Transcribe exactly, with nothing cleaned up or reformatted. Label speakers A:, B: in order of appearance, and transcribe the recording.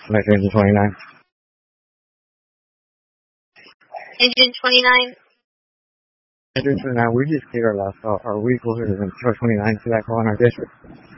A: Like engine twenty-nine.
B: Engine twenty-nine.
A: Engine twenty-nine, we just cleared our last call. Are we closer to twenty-nine to that call in our district?